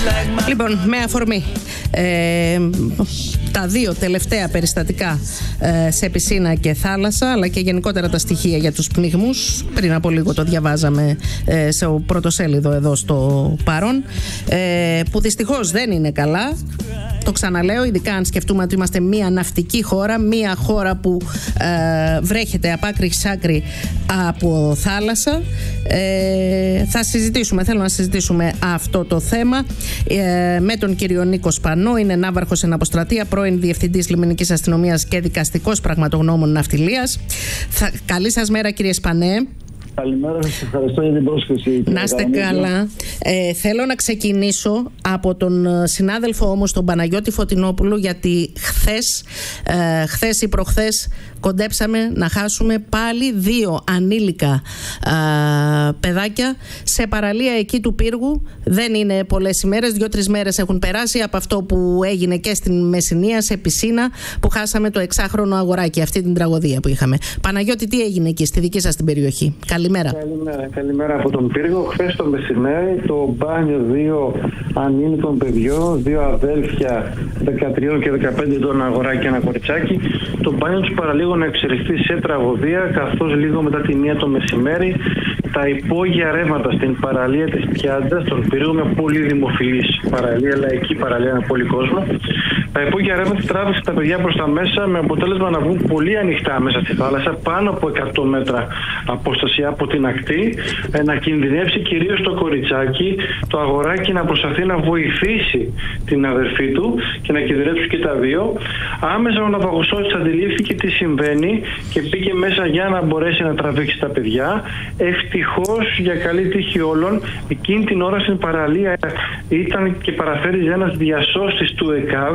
Λοιπόν, με αφορμή τα δύο τελευταία περιστατικά σε πισίνα και θάλασσα, αλλά και γενικότερα τα στοιχεία για τους πνιγμούς, πριν από λίγο το διαβάζαμε σε πρωτοσέλιδο εδώ στο Παρόν, που δυστυχώς δεν είναι καλά. Το ξαναλέω, ειδικά αν σκεφτούμε ότι είμαστε μια ναυτική χώρα, μια χώρα που βρέχεται από άκρη σ' άκρη από θάλασσα. Θέλω να συζητήσουμε αυτό το θέμα με τον κύριο Νίκο Σπανό. Είναι ναύαρχος εν αποστρατεία, πρώην διευθυντής λιμενικής αστυνομίας και δικαστικός πραγματογνώμων ναυτιλίας. Καλή σας μέρα, κύριε Σπανέ. Καλημέρα, σας ευχαριστώ για την πρόσκληση. Να είστε καλά. Θέλω να ξεκινήσω από τον συνάδελφο όμως, τον Παναγιώτη Φωτεινόπουλο, γιατί χθες ή προχθές κοντέψαμε να χάσουμε πάλι δύο ανήλικα παιδάκια σε παραλία εκεί του πύργου. Δεν είναι πολλές ημέρες, 2-3 μέρες έχουν περάσει από αυτό που έγινε και στην Μεσσηνία, σε πισίνα, που χάσαμε το 6χρονο αγοράκι, αυτή την τραγωδία που είχαμε. Παναγιώτη, τι έγινε εκεί στη δική σας την περιοχή? Καλημέρα. Καλημέρα από τον πύργο. Χθες το μεσημέρι το μπάνιο δύο ανήλικων παιδιών, δύο αδέλφια 13 και 15 ετών, αγοράκι και ένα κοριτσάκι, το μπάνιο τους παραλίγο να εξελιχθεί σε τραγωδία, καθώς λίγο μετά τη 1 το μεσημέρι τα υπόγεια ρεύματα στην παραλία της Πιάντζας, στον πύργο, μια πολύ δημοφιλής παραλία, λαϊκή παραλία με πολύ κόσμο. Τα υπόγεια ρεύματα τράβηξαν τα παιδιά προς τα μέσα, με αποτέλεσμα να βγουν πολύ ανοιχτά μέσα στη θάλασσα, πάνω από 100 μέτρα απόσταση από την ακτή, να κινδυνεύσει κυρίως το κοριτσάκι, το αγοράκι να προσπαθεί να βοηθήσει την αδερφή του και να κινδυνεύσουν και τα δύο. Άμεσα ο ναυαγοσώτης αντιλήφθηκε τι συμβαίνει και μπήκε μέσα για να μπορέσει να τραβήξει τα παιδιά. Ευτυχώς, για καλή τύχη όλων, εκείνη την ώρα στην παραλία ήταν και παραφέρει ένας διασώστης του ΕΚΑΒ,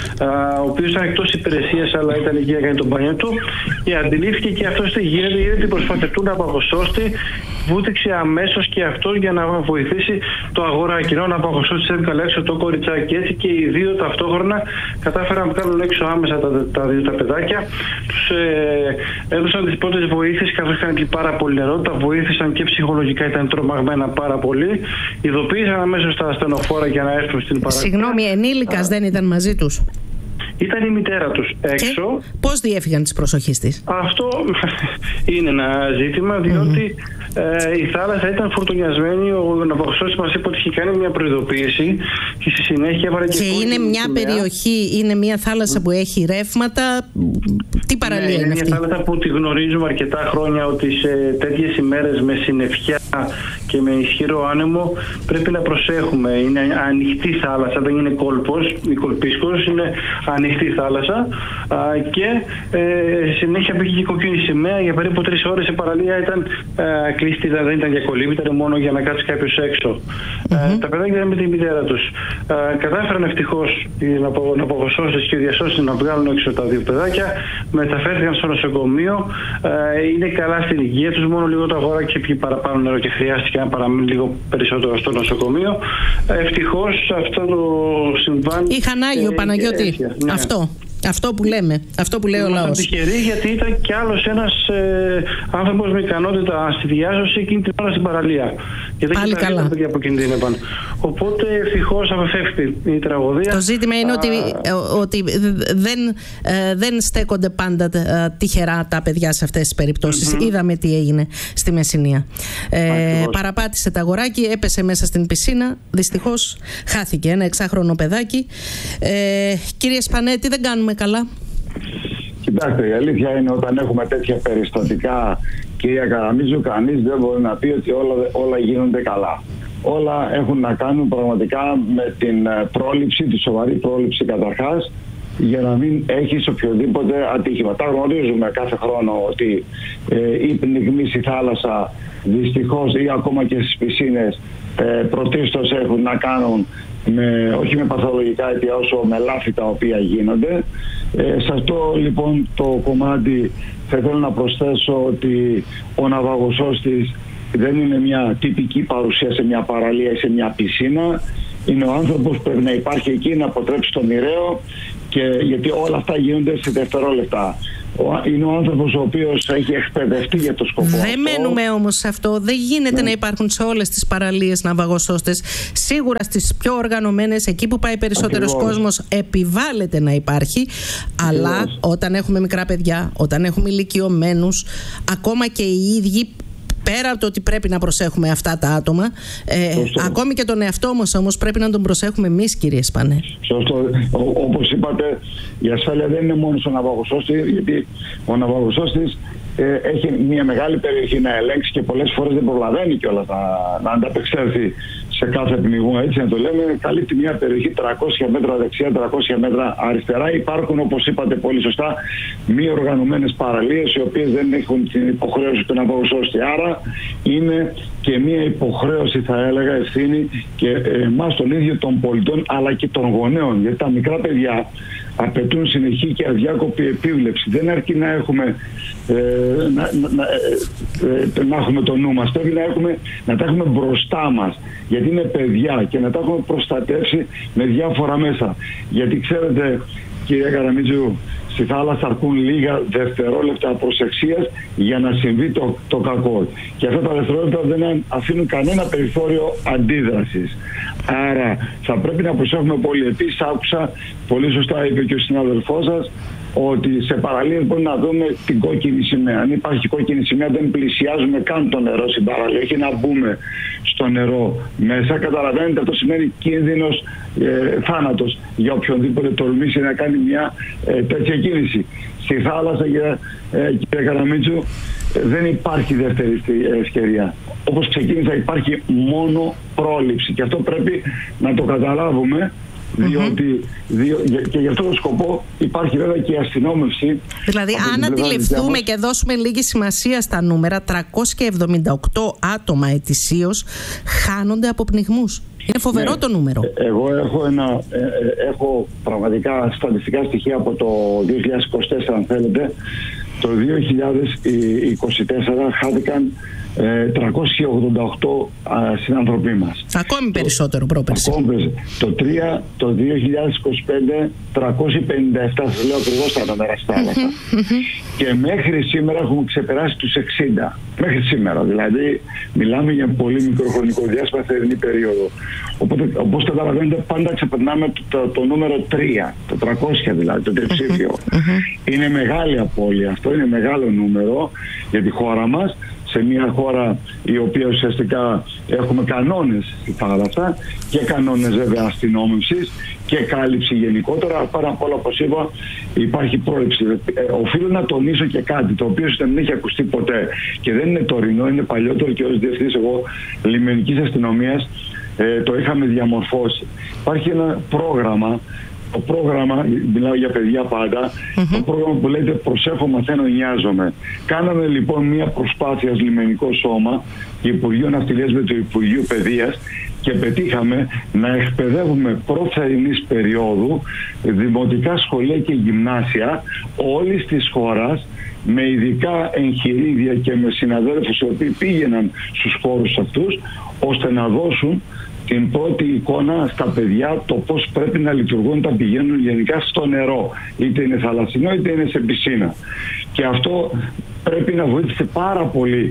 ο οποίος ήταν εκτός υπηρεσίας, αλλά ήταν εκεί για να κάνει τον μπάνιο του, και αντιλήφθηκε και αυτός τι γίνεται, είδε την προσπάθεια του ναυαγοσώστη, βούτυξε αμέσως και αυτός για να βοηθήσει το αγοράκι. Ενώ ο ναυαγοσώστης έβγαλε έξω το κοριτσάκι, έτσι και οι δύο ταυτόχρονα κατάφεραν να βγάλουν έξω άμεσα τα δύο τα παιδάκια. Τους έδωσαν τις πρώτες βοήθειες, καθώς είχαν και πάρα πολύ νερό, τα βοήθησαν και ψυχολογικά, ήταν τρομαγμένα πάρα πολύ. Ειδοποίησαν αμέσως τα ασθενοφόρα για να έρθουν στην παραλία. Συγγνώμη, ενήλικας δεν ήταν μαζί τους? Ήταν η μητέρα τους έξω. Και πώς διέφυγαν της προσοχής της? Αυτό είναι ένα ζήτημα, διότι η θάλασσα ήταν φορτωνιασμένη. Ο ναυαγοσώτης μας είπε ότι είχε κάνει μια προειδοποίηση και στη συνέχεια έβαλε και είναι μια περιοχή, είναι μια θάλασσα που έχει ρεύματα. Τι παραλία είναι αυτή? Είναι μια θάλασσα που τη γνωρίζουμε αρκετά χρόνια, ότι σε τέτοιες ημέρες με συννεφιά και με ισχυρό άνεμο πρέπει να προσέχουμε. Είναι ανοιχτή θάλασσα, δεν είναι κόλπος ή κολπίσκος, είναι ανοιχτή θάλασσα, και συνέχεια πήγε και κοκκίνη σημαία. Για περίπου 3 ώρες η παραλία ήταν κλειστή, δεν ήταν για κολύμπη, ήταν μόνο για να κάτσει κάποιος έξω. Τα παιδάκια ήταν με τη μητέρα τους. Κατάφεραν ευτυχώς οι ναυαγοσώστες και οι διασώστες να βγάλουν έξω τα δύο παιδάκια, μεταφέρθηκαν στο νοσοκομείο, είναι καλά στην υγεία τους, μόνο λίγο το αγοράκι πιει παραπάνω νερό και χρειάστηκε να παραμείνει λίγο περισσότερο στο νοσοκομείο. Ευτυχώς αυτό το συμβάν είχαν Άγιο Παναγιώτη. Ναι. Αυτό που λέμε, αυτό που λέει ο λαός. Ήμασταν τυχεροί, γιατί ήταν κι άλλος ένας άνθρωπος με ικανότητα στη διάσωση εκείνη την ώρα στην παραλία. Και δεν είχε τα παιδιά που κινδύνευαν. Οπότε ευτυχώς απεφεύχθη η τραγωδία. Το ζήτημα είναι ότι δεν στέκονται πάντα τυχερά τα παιδιά σε αυτές τις περιπτώσεις. Είδαμε τι έγινε στη Μεσσηνία. Παραπάτησε τα αγοράκι, έπεσε μέσα στην πισίνα. Δυστυχώς χάθηκε ένα 6χρονο παιδάκι. Κύριε Σπανέ, τι δεν κάνουμε καλά? Κοιτάξτε, η αλήθεια είναι, όταν έχουμε τέτοια περιστατικά, κυρία Καραμίζου, κανείς δεν μπορεί να πει ότι όλα γίνονται καλά. Όλα έχουν να κάνουν πραγματικά με την πρόληψη, τη σοβαρή πρόληψη καταρχάς, για να μην έχεις οποιοδήποτε ατύχημα. Τα γνωρίζουμε κάθε χρόνο ότι οι πνιγμοί στη θάλασσα, δυστυχώς, ή ακόμα και στις πισίνες, πρωτίστως έχουν να κάνουν όχι με παθολογικά αίτια, όσο με λάθη τα οποία γίνονται. Σε αυτό λοιπόν το κομμάτι θα ήθελα να προσθέσω ότι ο ναυαγοσώστης δεν είναι μια τυπική παρουσία σε μια παραλία ή σε μια πισίνα. Είναι ο άνθρωπος που πρέπει να υπάρχει εκεί, να αποτρέψει το μοιραίο, και γιατί όλα αυτά γίνονται σε δευτερόλεπτα. είναι ο άνθρωπος ο οποίος έχει εκπαιδευτεί για το σκοπό. Δεν μένουμε όμως σε αυτό. Δεν γίνεται να υπάρχουν σε όλες τις παραλίες ναυαγοσώστες. Σίγουρα στις πιο οργανωμένες, εκεί που πάει περισσότερος κόσμος, επιβάλλεται να υπάρχει. Αλλά όταν έχουμε μικρά παιδιά, όταν έχουμε ηλικιωμένους, ακόμα και οι ίδιοι, πέρα από το ότι πρέπει να προσέχουμε αυτά τα άτομα, ακόμη και τον εαυτό μας όμως πρέπει να τον προσέχουμε εμείς, κύριε Σπανέ. Σωστό. Όπως είπατε, η ασφάλεια δεν είναι μόνο στον ναυαγοσώστη, γιατί ο ναυαγοσώστης έχει μια μεγάλη περιοχή να ελέγξει και πολλές φορές δεν προλαβαίνει κιόλας να ανταπεξέλθει σε κάθε πνιγμό, έτσι να το λέμε. Καλύπτει μια περιοχή 300 μέτρα δεξιά, 300 μέτρα αριστερά. Υπάρχουν, όπως είπατε πολύ σωστά, μη οργανωμένες παραλίες, οι οποίες δεν έχουν την υποχρέωση του ναυαγοσώστη. Άρα είναι και μια υποχρέωση, θα έλεγα, ευθύνη και εμάς των ίδιων των πολιτών, αλλά και των γονέων, γιατί τα μικρά παιδιά απαιτούν συνεχή και αδιάκοπη επίβλεψη. Δεν αρκεί να έχουμε να έχουμε το νου μας. Πρέπει να τα έχουμε μπροστά μας, γιατί είναι παιδιά, και να τα έχουμε προστατεύσει με διάφορα μέσα. Γιατί ξέρετε, κυρία Καραμίτσου, στη θάλασσα αρκούν λίγα δευτερόλεπτα προσεξίας για να συμβεί το κακό. Και αυτά τα δευτερόλεπτα δεν αφήνουν κανένα περιθώριο αντίδρασης. Άρα θα πρέπει να προσέχουμε πολύ. Επίσης άκουσα, πολύ σωστά είπε και ο συνάδελφός σας, ότι σε παραλίες μπορεί να δούμε την κόκκινη σημαία. Αν υπάρχει κόκκινη σημαία, δεν πλησιάζουμε καν το νερό στην παραλία, όχι να μπούμε στο νερό μέσα. Καταλαβαίνετε, αυτό σημαίνει κίνδυνος, θάνατος για οποιονδήποτε τολμήσει να κάνει μια τέτοια κίνηση. Στη θάλασσα, κύριε Καραμίτσου, δεν υπάρχει δεύτερη ευκαιρία. Όπως ξεκίνησα, υπάρχει μόνο πρόληψη, και αυτό πρέπει να το καταλάβουμε. Διότι και για αυτόν τον σκοπό υπάρχει βέβαια και η αστυνόμευση. Δηλαδή, αν αντιληφθούμε και δώσουμε λίγη σημασία στα νούμερα, 378 άτομα ετησίως χάνονται από πνιγμούς. Είναι φοβερό το νούμερο. Εγώ έχω πραγματικά στατιστικά στοιχεία από το 2024, αν θέλετε. Το 2024 χάθηκαν 388 συνανθρωποί μας. Ακόμη περισσότερο πρόπερση. Το 2025 357, σας λέω ακριβώς τα νούμερα στη θάλασσα. Και μέχρι σήμερα έχουμε ξεπεράσει τους 60. Μέχρι σήμερα, δηλαδή μιλάμε για πολύ μικρό χρονικό διάστημα, θερινή περίοδο. Οπότε, όπως καταλαβαίνετε, πάντα ξεπερνάμε το νούμερο 3, το 300 δηλαδή, το τριψήφιο. Είναι μεγάλη απώλεια αυτό, είναι μεγάλο νούμερο για τη χώρα μας. Σε μια χώρα η οποία ουσιαστικά έχουμε κανόνες στη θάλασσα και κανόνες βέβαια αστυνόμευσης και κάλυψη γενικότερα. Πάρα απ' όλα, όπως είπα, υπάρχει πρόληψη. Οφείλω να τονίσω και κάτι το οποίο δεν έχει ακουστεί ποτέ και δεν είναι τωρινό, είναι παλιότερο, και ως διευθυντής εγώ λιμενικής αστυνομίας το είχαμε διαμορφώσει. Υπάρχει ένα πρόγραμμα. Το πρόγραμμα, μιλάω για παιδιά πάντα, το πρόγραμμα που λέγεται «Προσέχω, μαθαίνω, νοιάζομαι». Κάναμε λοιπόν μια προσπάθεια ως λιμενικό σώμα, Υπουργείο Ναυτιλίας με το Υπουργείο Παιδείας, και πετύχαμε να εκπαιδεύουμε πρωτοθερινής περίοδου δημοτικά σχολεία και γυμνάσια όλης της χώρας, με ειδικά εγχειρίδια και με συναδέλφους οι οποίοι πήγαιναν στους χώρους αυτούς, ώστε να δώσουν την πρώτη εικόνα στα παιδιά το πώς πρέπει να λειτουργούν όταν πηγαίνουν γενικά στο νερό, είτε είναι θαλασσινό είτε είναι σε πισίνα. Και αυτό πρέπει να βοήθησε πάρα πολύ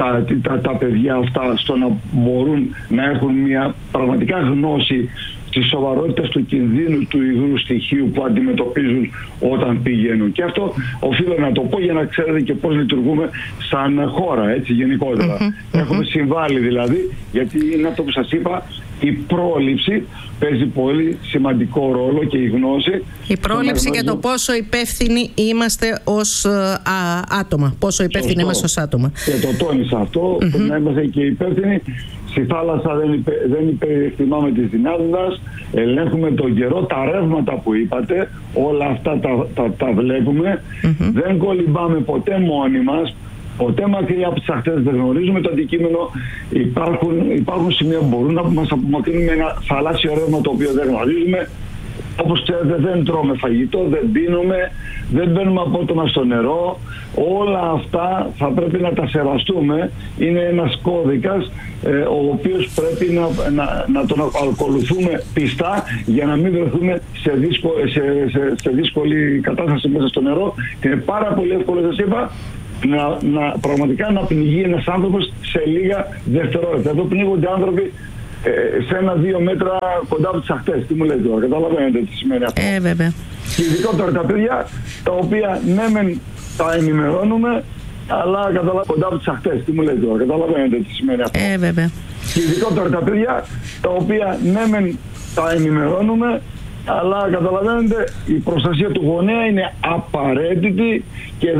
τα παιδιά αυτά στο να μπορούν να έχουν μια πραγματικά γνώση της σοβαρότητας του κινδύνου του υγρού στοιχείου που αντιμετωπίζουν όταν πηγαίνουν. Και αυτό οφείλω να το πω για να ξέρετε και πώς λειτουργούμε σαν χώρα, έτσι γενικότερα. Έχουμε συμβάλει δηλαδή, γιατί είναι αυτό που σας είπα, η πρόληψη παίζει πολύ σημαντικό ρόλο, και η γνώση. Η πρόληψη και το πόσο υπεύθυνοι είμαστε ως άτομα. Πόσο υπεύθυνοι είμαστε ως άτομα. Και το τόνισα αυτό, πρέπει να είμαστε και υπεύθυνοι. Στη θάλασσα δεν υπερεκτιμάμε τις δυνάμεις, ελέγχουμε τον καιρό, τα ρεύματα που είπατε, όλα αυτά τα βλέπουμε. Δεν κολυμπάμε ποτέ μόνοι μας, ποτέ μακριά από τις ακτές, δεν γνωρίζουμε το αντικείμενο. Υπάρχουν σημεία που μπορούν να μας απομακρύνουν με ένα θαλάσσιο ρεύμα το οποίο δεν γνωρίζουμε. Όπως ξέρετε, δεν τρώμε φαγητό, δεν πίνουμε, δεν μπαίνουμε απότομα στο νερό. Όλα αυτά θα πρέπει να τα σεβαστούμε. Είναι ένας κώδικας ο οποίος πρέπει να τον ακολουθούμε πιστά για να μην βρεθούμε σε δύσκολη κατάσταση μέσα στο νερό. Είναι πάρα πολύ εύκολο, σας είπα, πραγματικά να πνιγεί ένας άνθρωπος σε λίγα δευτερόλεπτα. Εδώ πνίγονται άνθρωποι σε 1-2 μέτρα κοντά από τις ακτές. Τι μου λέτε τώρα, καταλαβαίνετε τι σημαίνει αυτό. Βέβαια. Και ειδικότερα τα παιδιά, τα οποία ναι μεν τα ενημερώνουμε, αλλά κοντά από τις ακτές. Τι μου λέτε τώρα, καταλαβαίνετε τι σημαίνει αυτό. Βέβαια. Και ειδικότερα τα παιδιά, τα οποία ναι μεν τα ενημερώνουμε, αλλά καταλαβαίνετε η προστασία του γονέα είναι απαραίτητη και